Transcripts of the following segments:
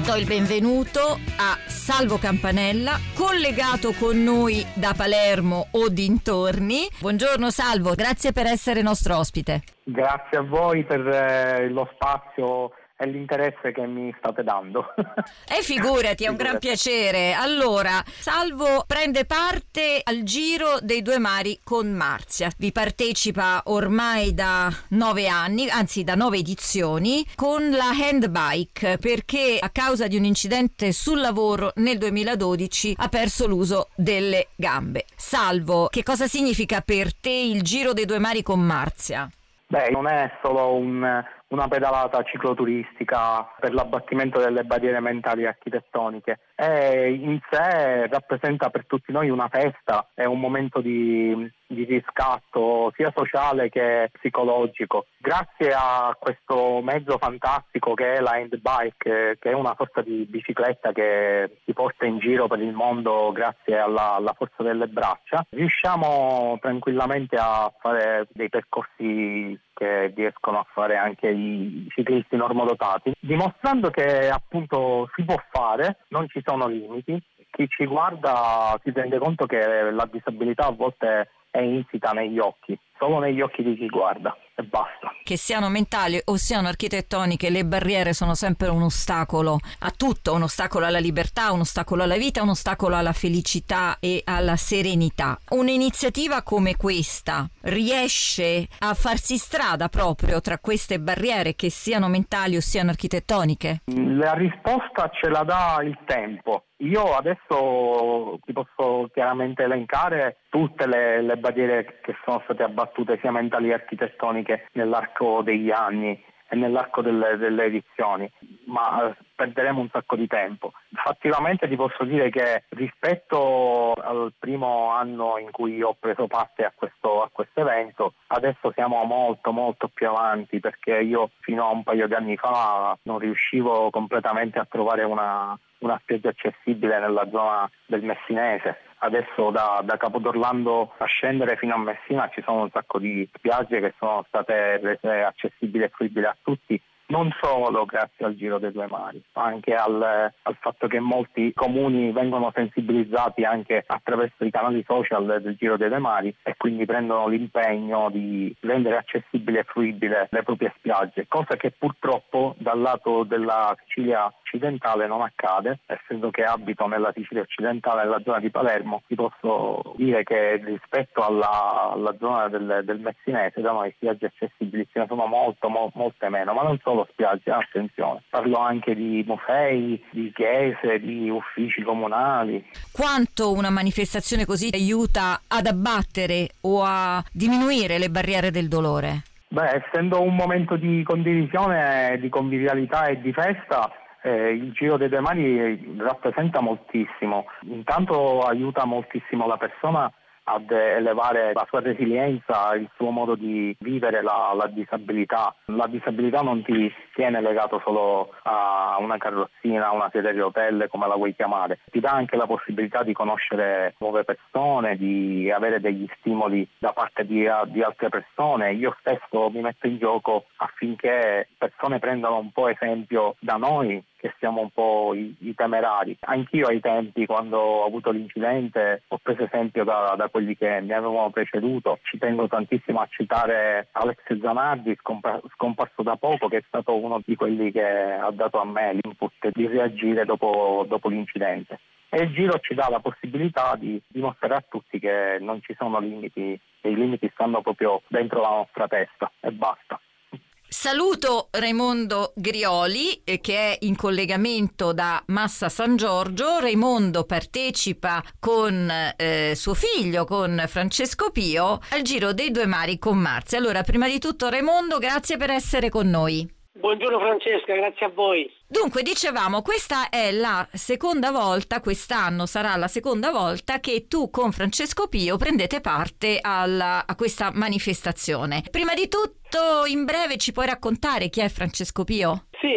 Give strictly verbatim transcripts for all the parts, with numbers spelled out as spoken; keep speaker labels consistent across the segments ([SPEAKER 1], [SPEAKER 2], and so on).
[SPEAKER 1] Do il benvenuto a Salvo Campanella, collegato con noi da Palermo o dintorni. Buongiorno Salvo, grazie per essere nostro ospite.
[SPEAKER 2] Grazie a voi per eh, lo spazio e l'interesse che mi state dando.
[SPEAKER 1] E figurati, è un gran piacere. Allora, Salvo prende parte al Giro dei Due Mari con Marzia. Vi partecipa ormai da nove anni, anzi da nove edizioni, con la handbike, perché a causa di un incidente sul lavoro nel duemiladodici ha perso l'uso delle gambe. Salvo, che cosa significa per te il Giro dei Due Mari con Marzia?
[SPEAKER 2] Beh, non è solo un, una pedalata cicloturistica per l'abbattimento delle barriere mentali e architettoniche, è in sé rappresenta per tutti noi una festa, è un momento di, di riscatto sia sociale che psicologico. Grazie a questo mezzo fantastico che è la handbike, che è una sorta di bicicletta che si porta in giro per il mondo grazie alla, alla forza delle braccia, riusciamo tranquillamente a fare dei percorsi che riescono a fare anche i ciclisti normodotati, dimostrando che appunto si può fare, non ci sono limiti. Chi ci guarda si rende conto che la disabilità a volte è insita negli occhi, solo negli occhi di chi guarda, e basta.
[SPEAKER 1] Che siano mentali o siano architettoniche, le barriere sono sempre un ostacolo a tutto, un ostacolo alla libertà, un ostacolo alla vita, un ostacolo alla felicità e alla serenità. Un'iniziativa come questa riesce a farsi strada proprio tra queste barriere, che siano mentali o siano architettoniche?
[SPEAKER 2] La risposta ce la dà il tempo. Io adesso ti posso chiaramente elencare tutte le, le barriere che sono state abbattute, sia mentali che architettoniche, nell'arco degli anni e nell'arco delle, delle edizioni, ma perderemo un sacco di tempo. Fattivamente ti posso dire che rispetto al primo anno in cui ho preso parte a questo a questo evento, adesso siamo molto molto più avanti, perché io fino a un paio di anni fa non riuscivo completamente a trovare una una spiaggia accessibile nella zona del Messinese. Adesso da, da Capodorlando a scendere fino a Messina ci sono un sacco di spiagge che sono state rese accessibili e fruibili a tutti, non solo grazie al Giro dei Due Mari, ma anche al, al fatto che molti comuni vengono sensibilizzati anche attraverso i canali social del Giro dei Due Mari e quindi prendono l'impegno di rendere accessibile e fruibile le proprie spiagge, cosa che purtroppo dal lato della Sicilia occidentale non accade. Essendo che abito nella Sicilia occidentale, nella zona di Palermo, ti posso dire che rispetto alla, alla zona del, del Messinese, da noi spiagge accessibili ce ne sono molto, mo, molte meno, ma non solo spiagge, attenzione, parlo anche di musei, di chiese, di uffici comunali.
[SPEAKER 1] Quanto una manifestazione così aiuta ad abbattere o a diminuire le barriere del dolore?
[SPEAKER 2] Beh, essendo un momento di condivisione, di convivialità e di festa, Eh, il Giro dei Due Mari rappresenta moltissimo. Intanto aiuta moltissimo la persona ad elevare la sua resilienza, il suo modo di vivere la, la disabilità. La disabilità non ti tiene legato solo a una carrozzina, a una sedia di rotelle, come la vuoi chiamare. Ti dà anche la possibilità di conoscere nuove persone, di avere degli stimoli da parte di, di altre persone. Io stesso mi metto in gioco affinché persone prendano un po' esempio da noi, che siamo un po' i, i temerari. Anch'io ai tempi, quando ho avuto l'incidente, ho preso esempio da, da quelli che mi avevano preceduto. Ci tengo tantissimo a citare Alex Zanardi, scompa- scomparso da poco, che è stato uno di quelli che ha dato a me l'input di reagire dopo, dopo l'incidente. E il Giro ci dà la possibilità di dimostrare a tutti che non ci sono limiti, che i limiti stanno proprio dentro la nostra testa e basta.
[SPEAKER 1] Saluto Raimondo Grioli, eh, che è in collegamento da Massa San Giorgio. Raimondo partecipa con eh, suo figlio, con Francesco Pio, al Giro dei Due Mari con Marzia. Allora, prima di tutto Raimondo, grazie per essere con noi.
[SPEAKER 3] Buongiorno Francesca, grazie a voi.
[SPEAKER 1] Dunque, dicevamo, questa è la seconda volta, quest'anno sarà la seconda volta che tu con Francesco Pio prendete parte alla, a questa manifestazione. Prima di tutto, in breve, ci puoi raccontare chi è Francesco Pio?
[SPEAKER 3] Sì, Francesco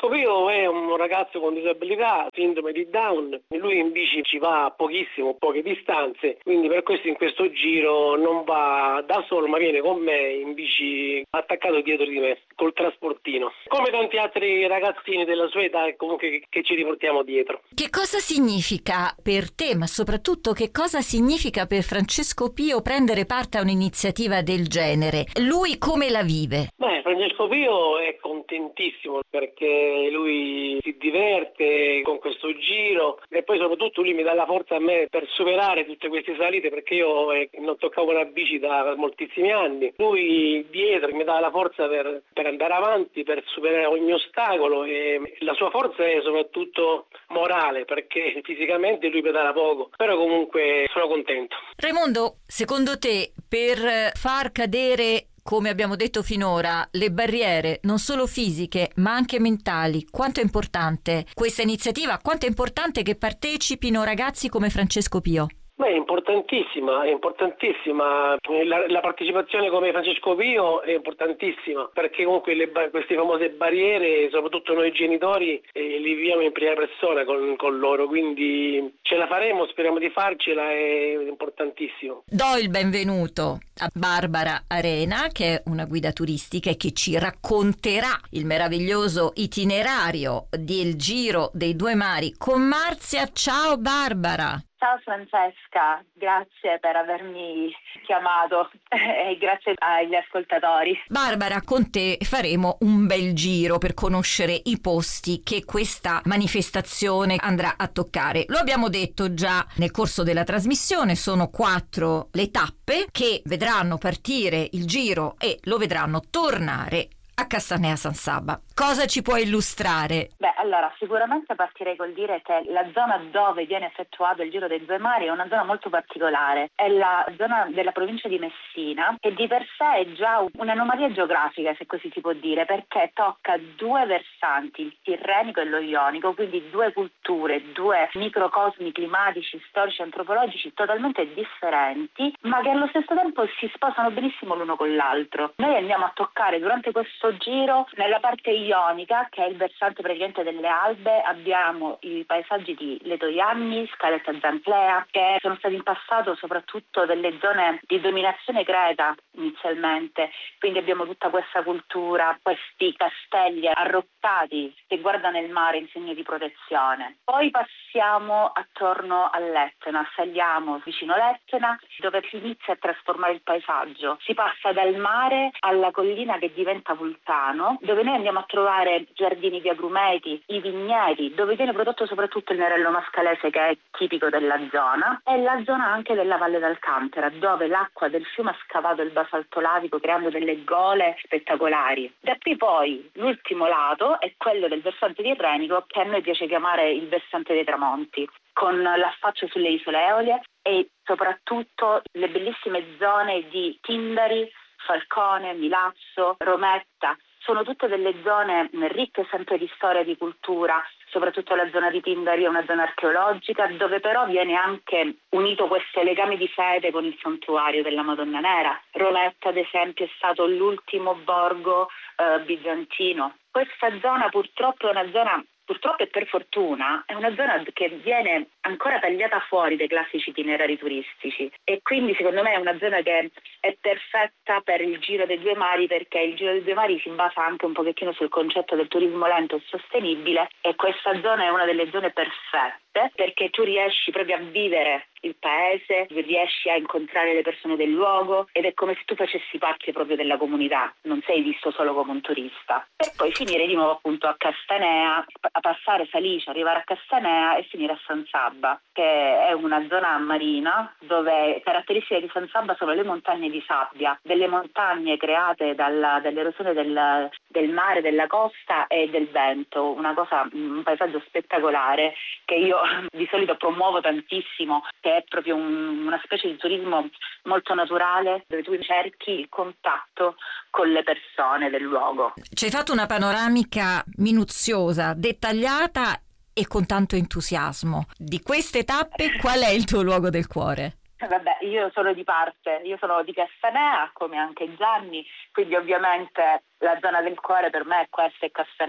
[SPEAKER 3] Francesco Pio è un ragazzo con disabilità, sindrome di Down, lui in bici ci va pochissimo, poche distanze, quindi per questo in questo giro non va da solo ma viene con me in bici attaccato dietro di me col trasportino, come tanti altri ragazzini della sua età comunque che ci riportiamo dietro.
[SPEAKER 1] Che cosa significa per te, ma soprattutto che cosa significa per Francesco Pio prendere parte a un'iniziativa del genere? Lui come la vive?
[SPEAKER 3] Beh, Francesco Pio è contentissimo perché lui si diverte con questo giro e poi soprattutto lui mi dà la forza a me per superare tutte queste salite, perché io eh, non toccavo una bici da moltissimi anni. Lui dietro mi dà la forza per, per andare avanti, per superare ogni ostacolo, e la sua forza è soprattutto morale perché fisicamente lui pedala poco, però comunque sono contento.
[SPEAKER 1] Raimondo, secondo te per far cadere, come abbiamo detto finora, le barriere non solo fisiche ma anche mentali, quanto è importante questa iniziativa? Quanto è importante che partecipino ragazzi come Francesco Pio?
[SPEAKER 3] Beh, è importantissima, è importantissima. La, la partecipazione come Francesco Pio è importantissima perché comunque le, queste famose barriere, soprattutto noi genitori, eh, li viviamo in prima persona con, con loro, quindi ce la faremo, speriamo di farcela, è importantissimo.
[SPEAKER 1] Do il benvenuto a Barbara Arena, che è una guida turistica e che ci racconterà il meraviglioso itinerario del Giro dei Due Mari con Marzia. Ciao Barbara!
[SPEAKER 4] Ciao Francesca, grazie per avermi chiamato e grazie agli ascoltatori.
[SPEAKER 1] Barbara, con te faremo un bel giro per conoscere i posti che questa manifestazione andrà a toccare. Lo abbiamo detto già nel corso della trasmissione, sono quattro le tappe che vedranno partire il giro e lo vedranno tornare a Castanea San Sabba. Cosa ci puoi illustrare?
[SPEAKER 4] Beh, allora, sicuramente partirei col dire che la zona dove viene effettuato il Giro dei Due Mari è una zona molto particolare. È la zona della provincia di Messina e di per sé è già un'anomalia geografica, se così si può dire, perché tocca due versanti, il Tirrenico e lo Ionico, quindi due culture, due microcosmi climatici, storici, antropologici totalmente differenti, ma che allo stesso tempo si sposano benissimo l'uno con l'altro. Noi andiamo a toccare durante questo giro nella parte ionica, che è il versante praticamente delle Albe, abbiamo i paesaggi di Letojanni, Scaletta Zanclea, che sono stati in passato soprattutto delle zone di dominazione creta inizialmente, quindi abbiamo tutta questa cultura, questi castelli arroccati che guardano il mare in segno di protezione. Poi passiamo attorno all'Etna, saliamo vicino l'Etna, dove si inizia a trasformare il paesaggio. Si passa dal mare alla collina che diventa vulcano, dove noi andiamo a trovare giardini di agrumeti, i vigneti, dove viene prodotto soprattutto il nerello mascalese, che è tipico della zona, e la zona anche della Valle d'Alcantara, dove l'acqua del fiume ha scavato il basalto lavico creando delle gole spettacolari. Da qui poi l'ultimo lato è quello del versante tirrenico, che a noi piace chiamare il versante dei tramonti, con l'affaccio sulle isole Eolie e soprattutto le bellissime zone di Tindari, Falcone, Milazzo, Rometta. Sono tutte delle zone ricche sempre di storia e di cultura, soprattutto la zona di Tindari è una zona archeologica, dove però viene anche unito questo legame di fede con il santuario della Madonna Nera. Rometta, ad esempio, è stato l'ultimo borgo eh, bizantino. Questa zona purtroppo è una zona Purtroppo e per fortuna è una zona che viene ancora tagliata fuori dai classici itinerari turistici e quindi secondo me è una zona che è perfetta per il Giro dei Due Mari, perché il Giro dei Due Mari si basa anche un pochettino sul concetto del turismo lento e sostenibile, e questa zona è una delle zone perfette perché tu riesci proprio a vivere il paese, riesci a incontrare le persone del luogo ed è come se tu facessi parte proprio della comunità, non sei visto solo come un turista. E poi finire di nuovo appunto a Castanea, a passare Salice, arrivare a Castanea e finire a San Sabba, che è una zona marina dove caratteristiche di San Sabba sono le montagne di sabbia, delle montagne create dalla, dall'erosione del, del mare, della costa e del vento, una cosa, un paesaggio spettacolare che io di solito promuovo tantissimo, che è proprio un, una specie di turismo molto naturale dove tu cerchi il contatto con le persone del luogo.
[SPEAKER 1] Ci hai fatto una panoramica minuziosa, dettagliata e con tanto entusiasmo. Di queste tappe qual è il tuo luogo del cuore?
[SPEAKER 4] Vabbè, io sono di parte, io sono di Castanea, come anche Gianni, quindi ovviamente la zona del cuore per me è questa, è Castanea.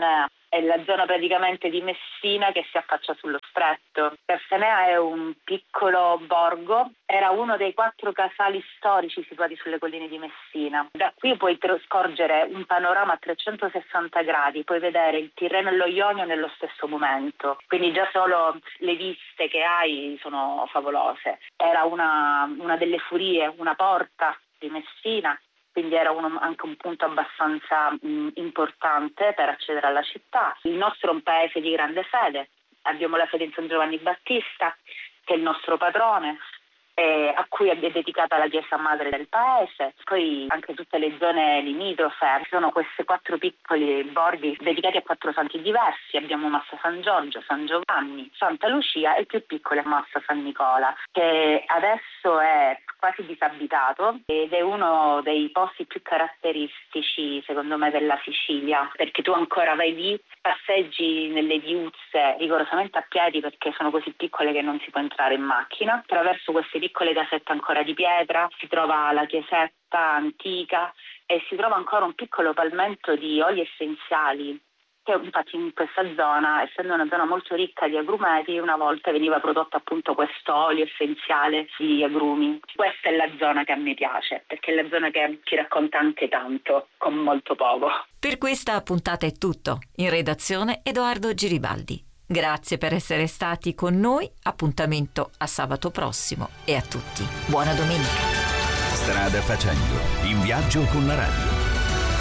[SPEAKER 4] è la zona praticamente di Messina che si affaccia sullo stretto. Carstanea è un piccolo borgo, era uno dei quattro casali storici situati sulle colline di Messina. Da qui puoi scorgere un panorama a trecentosessanta gradi, puoi vedere il Tirreno e lo Ionio nello stesso momento, quindi già solo le viste che hai sono favolose. Era una, una delle furie, una porta di Messina, quindi era uno, anche un punto abbastanza mh, importante per accedere alla città. Il nostro è un paese di grande fede, abbiamo la fede in San Giovanni Battista, che è il nostro patrone, eh, a cui è dedicata la chiesa madre del paese. Poi anche tutte le zone limitrofe, ci sono questi quattro piccoli borghi dedicati a quattro santi diversi. Abbiamo Massa San Giorgio, San Giovanni, Santa Lucia e il più piccolo è Massa San Nicola, che adesso è quasi disabitato ed è uno dei posti più caratteristici secondo me della Sicilia, perché tu ancora vai lì, passeggi nelle viuzze rigorosamente a piedi perché sono così piccole che non si può entrare in macchina. Attraverso queste piccole casette ancora di pietra si trova la chiesetta antica e si trova ancora un piccolo palmento di oli essenziali, che infatti in questa zona, essendo una zona molto ricca di agrumeti, una volta veniva prodotto appunto questo olio essenziale di agrumi. Questa è la zona che a me piace, perché è la zona che ci racconta anche tanto, con molto poco.
[SPEAKER 1] Per questa puntata è tutto. In redazione Edoardo Giribaldi. Grazie per essere stati con noi, appuntamento a sabato prossimo e a tutti buona domenica.
[SPEAKER 5] Strada facendo, in viaggio con la radio.